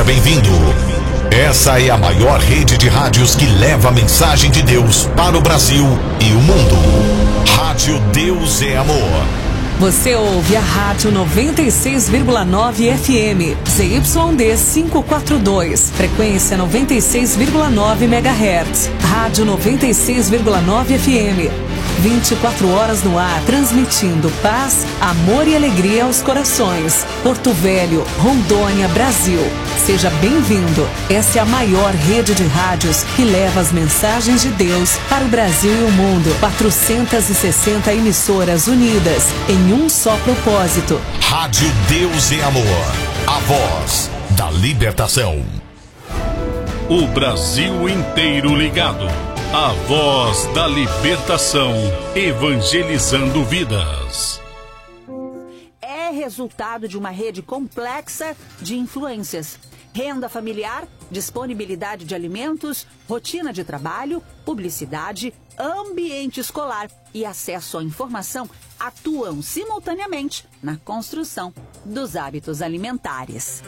bem-vindo. Essa é a maior rede de rádios que leva a mensagem de Deus para o Brasil e o mundo. Rádio Deus é Amor. Você ouve a Rádio 96,9 FM, ZYD 542, frequência 96,9 MHz. Rádio 96,9 FM. 24 horas no ar, transmitindo paz, amor e alegria aos corações. Porto Velho, Rondônia, Brasil. Seja bem-vindo. Essa é a maior rede de rádios que leva as mensagens de Deus para o Brasil e o mundo. 460 emissoras unidas em um só propósito. Rádio Deus é Amor. A voz da libertação. O Brasil inteiro ligado. A voz da libertação, evangelizando vidas. É resultado de uma rede complexa de influências. Renda familiar, disponibilidade de alimentos, rotina de trabalho, publicidade, ambiente escolar e acesso à informação atuam simultaneamente na construção dos hábitos alimentares.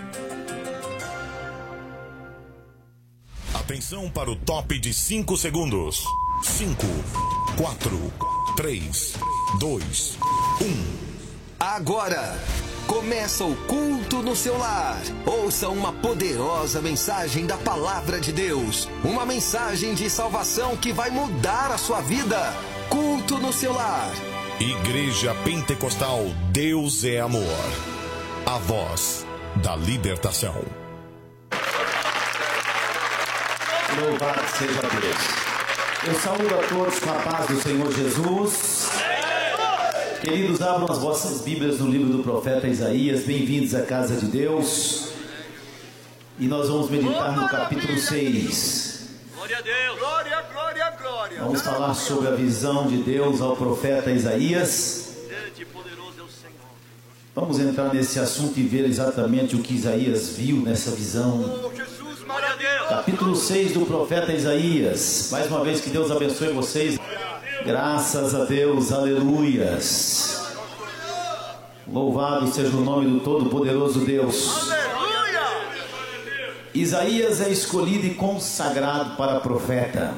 Atenção para o top de 5 segundos. 5, 4, 3, 2, 1. Agora começa o culto no seu lar. Ouça uma poderosa mensagem da palavra de Deus. Uma mensagem de salvação que vai mudar a sua vida. Culto no seu lar. Igreja Pentecostal Deus é Amor. A voz da libertação. Louvado seja Deus. Eu saúdo a todos com a paz do Senhor Jesus. Queridos, abram as vossas Bíblias no livro do profeta Isaías. Bem-vindos à casa de Deus. E nós vamos meditar no capítulo 6. Glória a Deus. Glória, glória, glória. Vamos falar sobre a visão de Deus ao profeta Isaías. Grande e poderoso é o Senhor. Vamos entrar nesse assunto e ver exatamente o que Isaías viu nessa visão. Oh, Jesus, glória a Deus. Capítulo 6 do profeta Isaías. Mais uma vez, que Deus abençoe vocês. Graças a Deus, aleluias. Louvado seja o nome do Todo-Poderoso Deus. Aleluia. Isaías é escolhido e consagrado para profeta.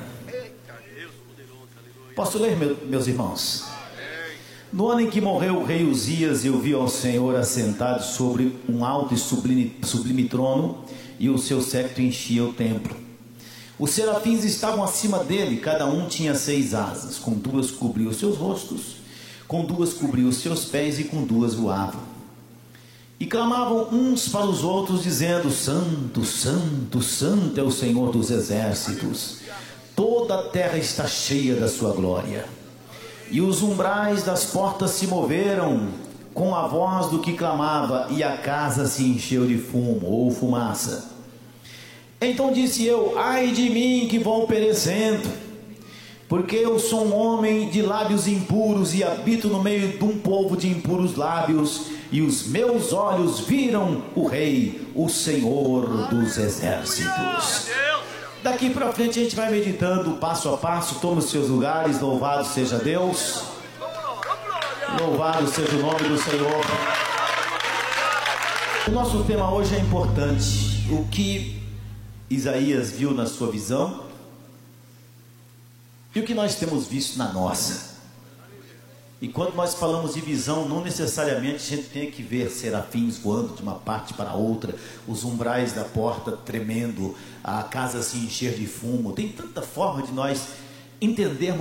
Posso ler, meus irmãos? No ano em que morreu o rei Uzias, eu vi ao Senhor assentado sobre um alto e sublime trono, e o seu séquito enchia o templo. Os serafins estavam acima dele, cada um tinha 6 asas, com 2 cobriam os seus rostos, com 2 cobriam os seus pés e com 2 voavam. E clamavam uns para os outros, dizendo: Santo, Santo, Santo é o Senhor dos exércitos, toda a terra está cheia da sua glória. E os umbrais das portas se moveram com a voz do que clamava, e a casa se encheu de fumo ou fumaça. Então disse eu: ai de mim que vou perecendo, porque eu sou um homem de lábios impuros e habito no meio de um povo de impuros lábios, e os meus olhos viram o Rei, o Senhor dos exércitos. Daqui para frente a gente vai meditando passo a passo. Tome os seus lugares. Louvado seja Deus. Louvado seja o nome do Senhor. O nosso tema hoje é importante. O que Isaías viu na sua visão e o que nós temos visto na nossa. E quando nós falamos de visão, não necessariamente a gente tem que ver serafins voando de uma parte para outra, os umbrais da porta tremendo, a casa se encher de fumo. Tem tanta forma de nós entendermos